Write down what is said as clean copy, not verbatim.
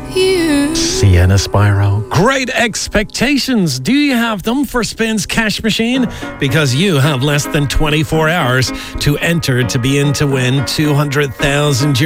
Sienna Spyro. Great expectations. Do you have them for Spin's cash machine? Because you have less than 24 hours to enter to be in to win €200,000.